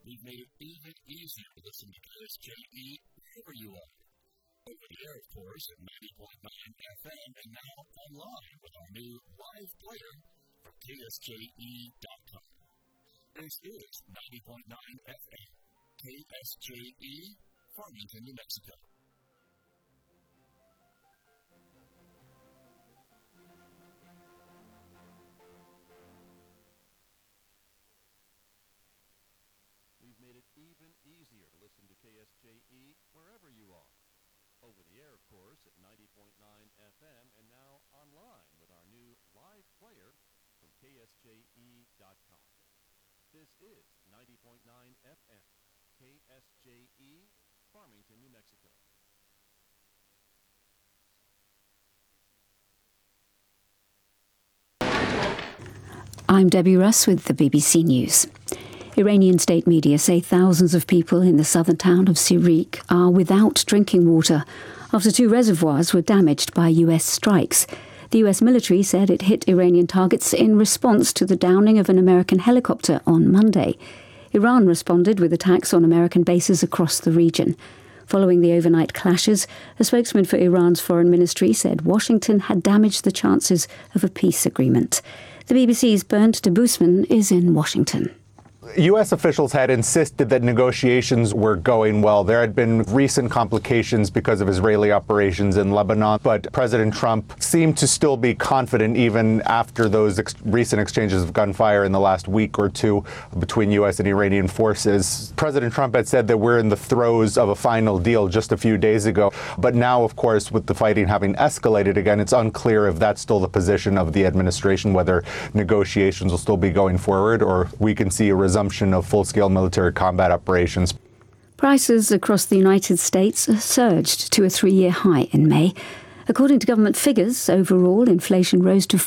We've made it even easier to listen to KSJE wherever you are. Over the air, of course, at 90.9 FM and now online with our new live player for KSJE.com. This is 90.9 FM, KSJE, Farmington, New Mexico. We've made it even easier to listen to KSJE wherever you are. Over the air, of course, at 90.9 FM and now online with our new live player from KSJE.com. This is 90.9 FM, KSJE, Farmington, New Mexico. I'm Debbie Russ with the BBC News. Iranian state media say thousands of people in the southern town of Sirik are without drinking water after 2 reservoirs were damaged by US strikes. The US military said it hit Iranian targets in response to the downing of an American helicopter on Monday. Iran responded with attacks on American bases across the region. Following the overnight clashes, a spokesman for Iran's foreign ministry said Washington had damaged the chances of a peace agreement. The BBC's Bernd de Boesman is in Washington. U.S. officials had insisted that negotiations were going well. There had been recent complications because of Israeli operations in Lebanon, but President Trump seemed to still be confident even after those recent exchanges of gunfire in the last week or two between U.S. and Iranian forces. President Trump had said that we're in the throes of a final deal just a few days ago. But now, of course, with the fighting having escalated again, it's unclear if that's still the position of the administration, whether negotiations will still be going forward or we can see a resumption of full-scale military combat operations. Prices across the United States surged to a 3-year high in May. According to government figures, overall inflation rose to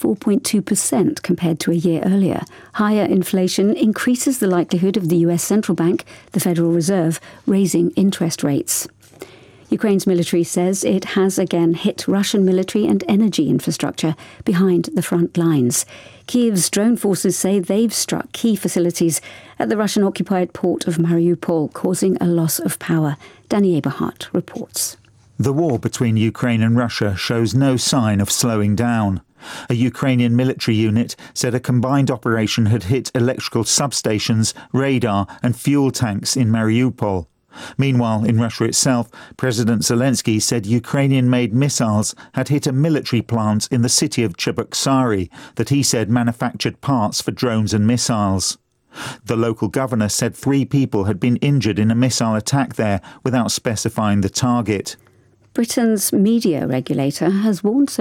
4.2% compared to a year earlier. Higher inflation increases the likelihood of the US Central Bank, the Federal Reserve, raising interest rates. Ukraine's military says it has again hit Russian military and energy infrastructure behind the front lines. Kyiv's drone forces say they've struck key facilities at the Russian-occupied port of Mariupol, causing a loss of power. Danny Eberhardt reports. The war between Ukraine and Russia shows no sign of slowing down. A Ukrainian military unit said a combined operation had hit electrical substations, radar and fuel tanks in Mariupol. Meanwhile, in Russia itself, President Zelensky said Ukrainian-made missiles had hit a military plant in the city of Cheboksary that he said manufactured parts for drones and missiles. The local governor said 3 people had been injured in a missile attack there without specifying the target. Britain's media regulator has warned